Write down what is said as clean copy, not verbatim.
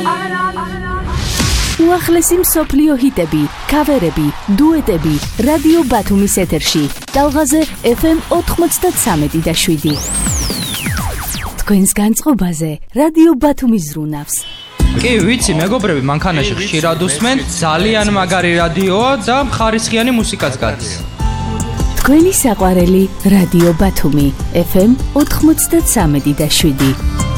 უახლესი მსოფლიო ჰიტები, კავერები, დუეტები, რადიო ბათუმის ეთერში. ტალღაზე FM 93.7. თქვენს განწყობაზე რადიო ბათუმის ზრუნავს. კი, ვიცი, მეგობრები, მანქანაში ხშირად უსმენ, ძალიან მაგარი რადიოა და ხარისხიანი მუსიკაც გადის. თქვენი საყვარელი რადიო ბათუმი FM 93.7.